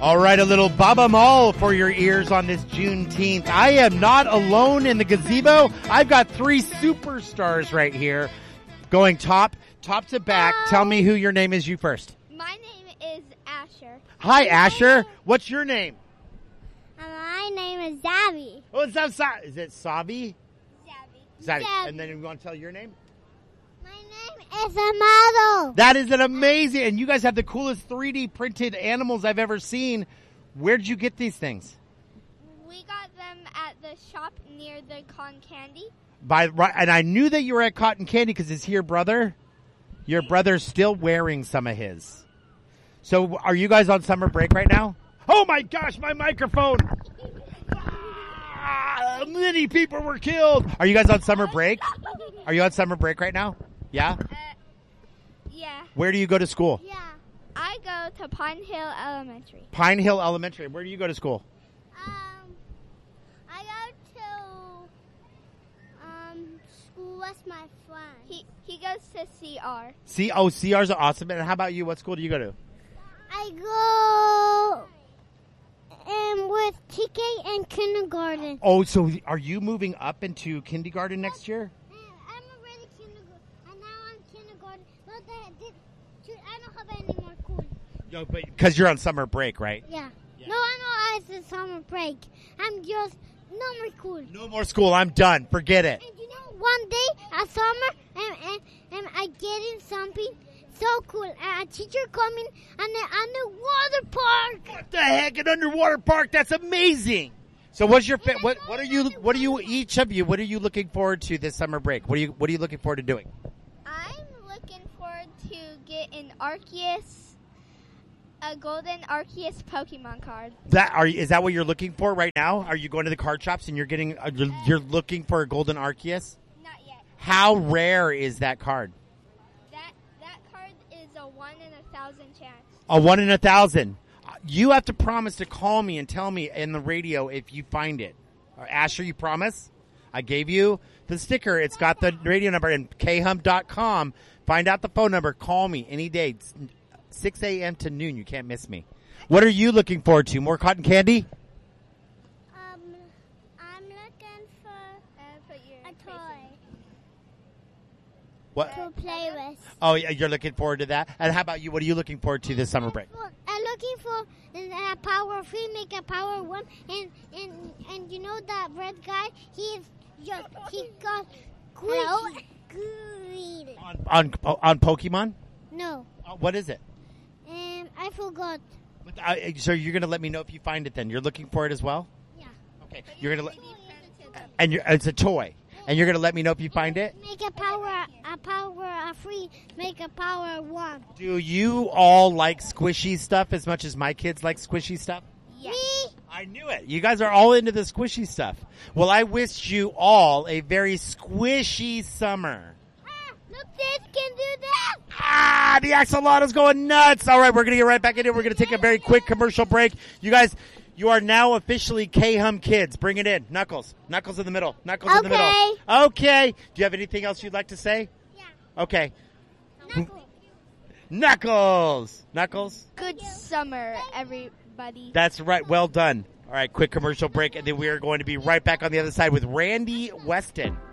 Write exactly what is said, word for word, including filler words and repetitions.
All right, a little Baba Mall for your ears on this Juneteenth. I am not alone in the gazebo. I've got three superstars right here going top, top to back. Hello. Tell me who your name is, you first. My name is Asher. Hi, Asher. What's your name? My name is Zabby. Oh, is that Sa- is it Savi? Zabby. Zavi. Zabby. And then you want to tell your name? My name is Amado. That is an amazing, and you guys have the coolest three D printed animals I've ever seen. Where'd you get these things? We got them at the shop near the Con Candy. By right, and I knew that you were at Cotton Candy because is he your brother? Your brother's still wearing some of his. So are you guys on summer break right now? Oh my gosh, my microphone! Ah, many people were killed. Are you guys on summer break? Are you on summer break right now? Yeah? Uh, yeah. Where do you go to school? Yeah. I go to Pine Hill Elementary. Pine Hill Elementary. Where do you go to school? Um, I go to um school with my friend. He he goes to C R. C oh, C R's are awesome. And how about you? What school do you go to? I go um with T K and kindergarten. Oh, so are you moving up into kindergarten next year? I'm already kindergarten, and now I'm kindergarten. But they did, I don't have any more cool. No, but because you're on summer break, right? Yeah. Yeah. No, I know it's a summer break. I'm just no more cool. No more school. I'm done. Forget it. And you know, one day at summer, and and, and I getting something so cool. A teacher coming and the underwater park. What the heck? An underwater park? That's amazing. So what's your fa- what? What are you? What are you? Each of you? What are you looking forward to this summer break? What are you? What are you looking forward to doing? I'm looking forward to get an Arceus, a golden Arceus Pokemon card. That are is that what you're looking for right now? Are you going to the card shops and you're getting? Uh, you're, you're looking for a golden Arceus? Not yet. How rare is that card? That that card is a one in a thousand chance. A one in a thousand. You have to promise to call me and tell me in the radio if you find it. Uh, Asher, you promise? I gave you the sticker. It's got the radio number in k hump dot com. Find out the phone number. Call me any day. It's six a.m. to noon. You can't miss me. What are you looking forward to? More cotton candy? Um, I'm looking for uh, put your a toy What? to play with. Oh, yeah, you're looking forward to that. And how about you? What are you looking forward to this summer break? I'm looking for a power three, make a power one, and and and you know that red guy? He's just he got green. Green. On on, on Pokemon? No, Uh, what is it? um, I forgot. But, uh, so you're going to let me know if you find it then. You're looking for it as well? Yeah. Okay. You're going to let and you're, it's a toy. And you're going to let me know if you find it? Make a power, a power, a free, make a power one. Do you all like squishy stuff as much as my kids like squishy stuff? Yes. Me? I knew it. You guys are all into the squishy stuff. Well, I wish you all a very squishy summer. Ah, look, this can do that. Ah, the axolotl's going nuts. All right, we're going to get right back into it. We're going to take a very quick commercial break. You guys, you are now officially K-Hum kids. Bring it in. Knuckles. Knuckles in the middle. Knuckles in the middle. Okay. Okay. Do you have anything else you'd like to say? Yeah. Okay. Knuckles. Knuckles. Knuckles. Good summer, everybody. That's right. Well done. All right, quick commercial break, and then we are going to be right back on the other side with Randy Weston.